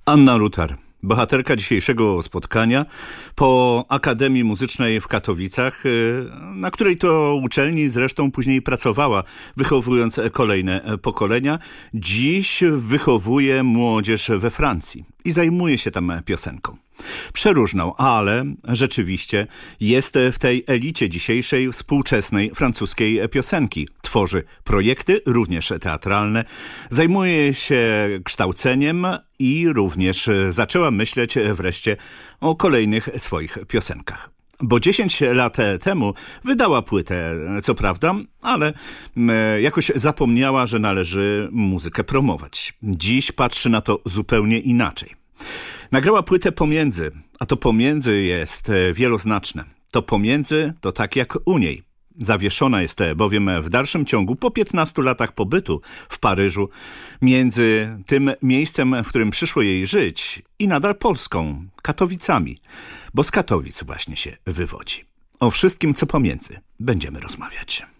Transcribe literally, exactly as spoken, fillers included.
Anna Rutar, bohaterka dzisiejszego spotkania po Akademii Muzycznej w Katowicach, na której to uczelni zresztą później pracowała, wychowując kolejne pokolenia. Dziś wychowuje młodzież we Francji i zajmuje się tam piosenką. Przeróżną, ale rzeczywiście jest w tej elicie dzisiejszej współczesnej francuskiej piosenki. Tworzy projekty, również teatralne, zajmuje się kształceniem i również zaczęła myśleć wreszcie o kolejnych swoich piosenkach. Bo dziesięć lat temu wydała płytę, co prawda, ale jakoś zapomniała, że należy muzykę promować. Dziś patrzy na to zupełnie inaczej. Nagrała płytę Pomiędzy, a to pomiędzy jest wieloznaczne. To pomiędzy to tak jak u niej. Zawieszona jest bowiem w dalszym ciągu po piętnastu latach pobytu w Paryżu między tym miejscem, w którym przyszło jej żyć i nadal Polską, Katowicami, bo z Katowic właśnie się wywodzi. O wszystkim, co pomiędzy, będziemy rozmawiać.